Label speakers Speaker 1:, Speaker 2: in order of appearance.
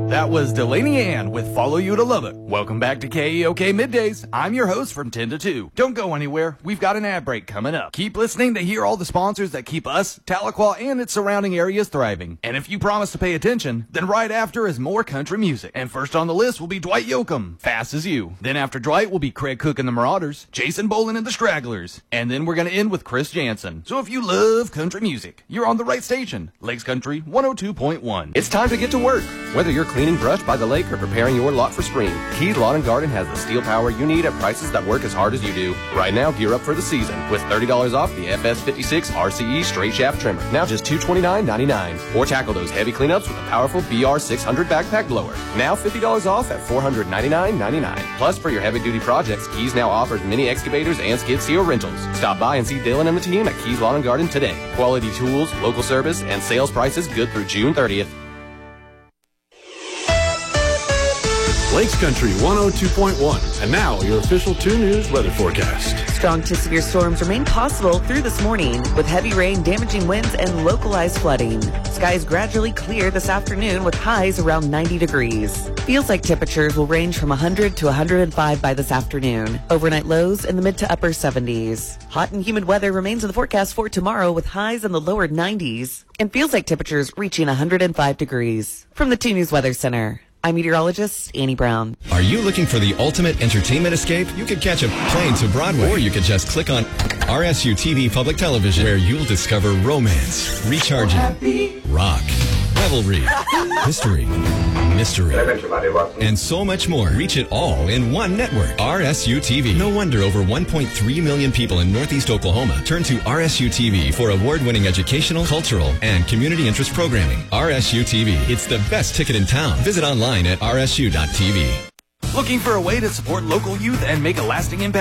Speaker 1: That was Delaney Ann with Follow You to Love It. Welcome back to KEOK Middays. I'm your host from 10 to 2. Don't go anywhere. We've got an ad break coming up. Keep listening to hear all the sponsors that keep us, Tahlequah, and its surrounding areas thriving. And if you promise to pay attention, then right after is more country music. And first on the list will be Dwight Yoakam, Fast as You. Then after Dwight will be Craig Cook and the Marauders, Jason Boland and the Stragglers. And then we're going to end with Chris Jansen. So if you love country music, you're on the right station. Lakes Country 102.1.
Speaker 2: It's time to get to work. Whether you're cleaning brush by the lake or preparing your lot for spring, Keys Lawn & Garden has the steel power you need at prices that work as hard as you do. Right now, gear up for the season with $30 off the FS56 RCE straight shaft trimmer. Now just $229.99. Or tackle those heavy cleanups with a powerful BR600 backpack blower. Now $50 off at $499.99. Plus, for your heavy-duty projects, Keys now offers mini excavators and skid steer rentals. Stop by and see Dylan and the team at Keys Lawn & Garden today. Quality tools, local service, and sales prices good through June 30th.
Speaker 3: Lakes Country 102.1. And now, your official 2 News weather forecast.
Speaker 4: Strong to severe storms remain possible through this morning, with heavy rain, damaging winds, and localized flooding. Skies gradually clear this afternoon with highs around 90 degrees. Feels like temperatures will range from 100 to 105 by this afternoon. Overnight lows in the mid to upper 70s. Hot and humid weather remains in the forecast for tomorrow with highs in the lower 90s. And feels like temperatures reaching 105 degrees. From the 2 News Weather Center, I'm meteorologist Annie Brown.
Speaker 5: Are you looking for the ultimate entertainment escape? You could catch a plane to Broadway, or you could just click on RSU TV Public Television, where you'll discover romance, recharging, rock, revelry, history, mystery, and so much more. Reach it all in one network, RSU TV. No wonder over 1.3 million people in Northeast Oklahoma turn to RSU TV for award-winning educational, cultural, and community interest programming. RSU TV. It's the best ticket in town. Visit online at rsu.tv.
Speaker 1: Looking for a way to support local youth and make a lasting impact?